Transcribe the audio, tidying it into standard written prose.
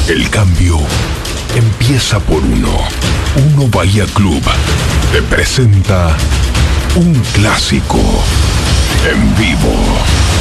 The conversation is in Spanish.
El cambio empieza por uno. Uno Bahía Club te presenta un clásico en vivo.